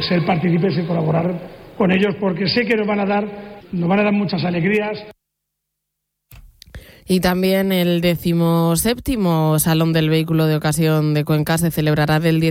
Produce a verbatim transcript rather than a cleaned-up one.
ser partícipes y colaborar con ellos, porque sé que nos van a dar, nos van a dar muchas alegrías. Y también el decimoséptimo Salón del Vehículo de Ocasión de Cuenca se celebrará del